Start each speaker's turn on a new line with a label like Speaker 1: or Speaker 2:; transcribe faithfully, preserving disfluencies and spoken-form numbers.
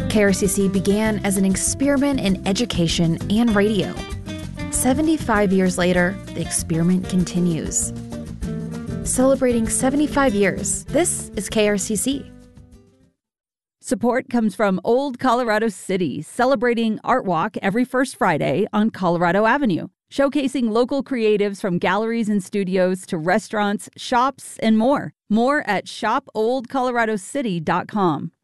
Speaker 1: K R C C began as an experiment in education and radio. seventy-five years later, the experiment continues. Celebrating seventy-five years, this is K R C C.
Speaker 2: Support comes from Old Colorado City, celebrating Art Walk every first Friday on Colorado Avenue, showcasing local creatives from galleries and studios to restaurants, shops, and more. More at shop old colorado city dot com.